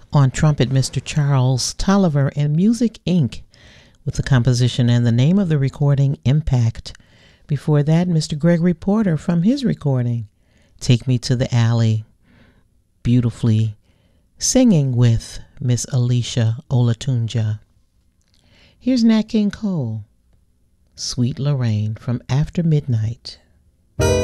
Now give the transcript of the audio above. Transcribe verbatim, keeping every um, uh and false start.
On trumpet, Mister Charles Tolliver, and Music Incorporated with the composition and the name of the recording, Impact. Before that, Mister Gregory Porter from his recording, Take Me to the Alley, beautifully singing with Miss Alicia Olatunja. Here's Nat King Cole, Sweet Lorraine from After Midnight.